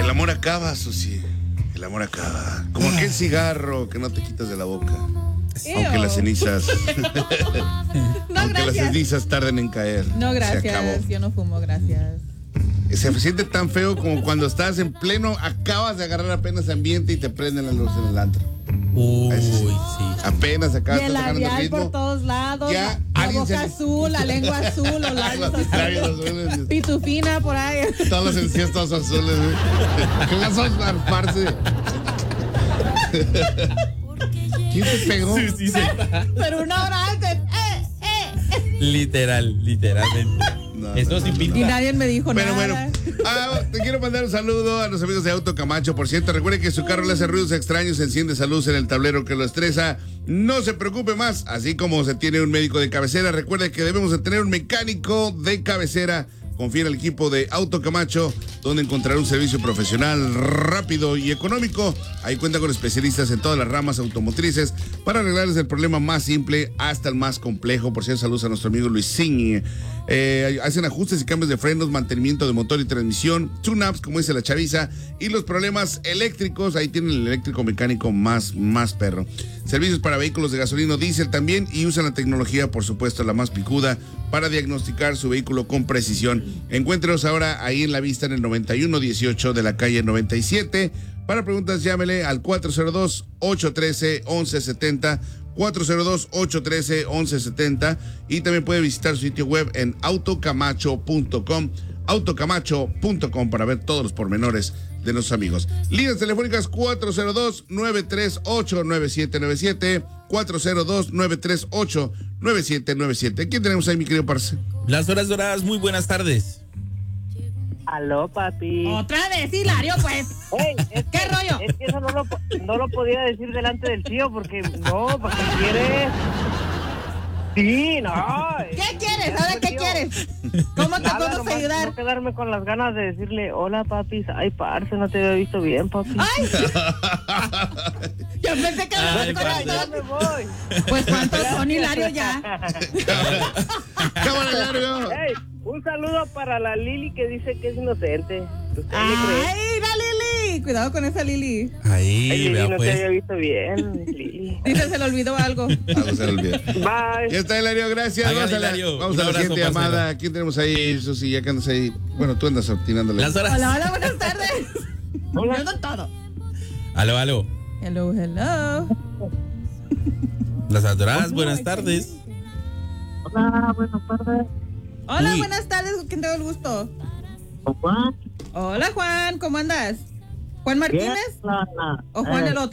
El amor acaba, Susi. El amor acaba. Como aquel cigarro que no te quitas de la boca. Aunque las cenizas. No, aunque las gracias. cenizas tarden en caer. No, Se acabó. gracias. Yo no fumo, gracias. Se siente tan feo como cuando estás en pleno, acabas de agarrar apenas ambiente y te prenden la luz en el antro. Uy, Sí. sí. Apenas acabas Y el de sacar el labial ritmo. por todos lados. Ya, la alguien boca se- azul, la lengua azul, los labios Los labios azules. azules. Pitufina por ahí. Todos los encías todos azules, güey. ¿Qué vas a zarparse? ¿Quién te pegó? Sí, sí. Pero una hora antes. Literalmente. No, Eso no, sí no, pinta. Y nadie me dijo Pero nada. bueno, te quiero mandar un saludo a los amigos de Auto Camacho. Por cierto, recuerde que su carro le hace ruidos extraños, enciende esa luz en el tablero que lo estresa. No se preocupe más, así como se tiene un médico de cabecera, recuerde que debemos de tener un mecánico de cabecera. Confía en el equipo de Auto Camacho, donde encontrará un servicio profesional, rápido y económico. Ahí cuenta con especialistas en todas las ramas automotrices para arreglar desde el problema más simple hasta el más complejo. Por cierto, saludos a nuestro amigo Luisín. Hacen ajustes y cambios de frenos, mantenimiento de motor y transmisión, tune-ups, como dice la chaviza, y los problemas eléctricos. Ahí tienen el eléctrico mecánico más perro. Servicios para vehículos de gasolina o diésel también, y usan la tecnología, por supuesto, la más picuda, para diagnosticar su vehículo con precisión. Encuéntrenos ahora ahí en la vista en el 9118 de la calle 97. Para preguntas, llámele al 402-813-1170. 402-813-1170. Y también puede visitar su sitio web en autocamacho.com. autocamacho.com para ver todos los pormenores de nuestros amigos. Líneas telefónicas 402-938-9797. 402-938-9797. ¿Quién tenemos ahí, mi querido parce? Las horas doradas, muy buenas tardes. Aló, papi. Otra vez, Hilario, pues. Ey, ¿Qué rollo? Es que eso no lo podía decir delante del tío porque no, ¿para qué quieres? Sí, no. ¿Qué quieres? ¿Ahora qué quieres? ¿Cómo te Nada, podemos nomás ayudar? no quedarme con las ganas de decirle, hola, papi. Ay, parce, no te había visto bien, papi. ¡Ay! Yo pensé que Ay, no parce. Ya me voy. Pues ¿cuántos son, Hilario, ya? ¡Cámara, Hilario! Ey, un saludo para la Lili que dice que es inocente. ¿Usted le cree? ¡Ay, la Lili! Cuidado con esa Lili. Ahí, Ay, Lili, vea no te pues. había visto bien, Lili. Dice, se le olvidó algo. Vamos a olvidar. Bye. Ya está, Hilario, gracias. Hágale, Vamos a la, Hilario. vamos Un a la abrazo, siguiente parcero. llamada. ¿Quién tenemos ahí, Susi? Ya que andas ahí. Bueno, tú andas obstinándole. Las horas. Hola, hola, buenas tardes. Hola. Yo no todo. Aló. Hello, hello. Las adoradas, buenas tardes. Hola, buenas tardes. Hola, Uy. buenas tardes. ¿Con quién tengo el gusto? Juan. Hola, Juan. ¿Cómo andas? ¿Juan Martínez? ¿O Juan el otro?